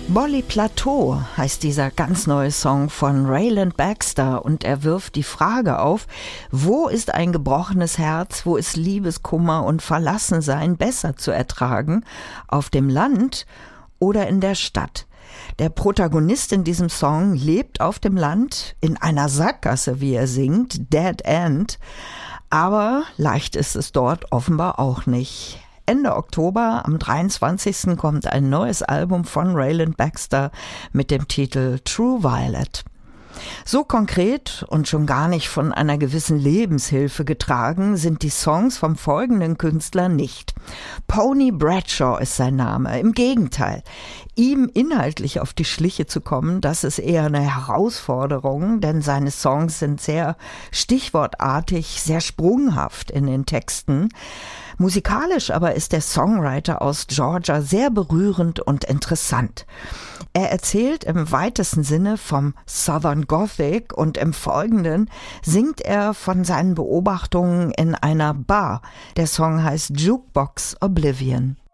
Bolly Plateau heißt dieser ganz neue Song von Rayland Baxter und er wirft die Frage auf, wo ist ein gebrochenes Herz, wo ist Liebeskummer und Verlassensein besser zu ertragen, auf dem Land oder in der Stadt? Der Protagonist in diesem Song lebt auf dem Land, in einer Sackgasse, wie er singt, Dead End, aber leicht ist es dort offenbar auch nicht. Ende Oktober, am 23. kommt ein neues Album von Rayland Baxter mit dem Titel True Violet. So konkret und schon gar nicht von einer gewissen Lebenshilfe getragen sind die Songs vom folgenden Künstler nicht. Pony Bradshaw ist sein Name. Im Gegenteil, ihm inhaltlich auf die Schliche zu kommen, das ist eher eine Herausforderung, denn seine Songs sind sehr stichwortartig, sehr sprunghaft in den Texten. Musikalisch aber ist der Songwriter aus Georgia sehr berührend und interessant. Er erzählt im weitesten Sinne vom Southern Gothic und im Folgenden singt er von seinen Beobachtungen in einer Bar. Der Song heißt Jukebox Oblivion.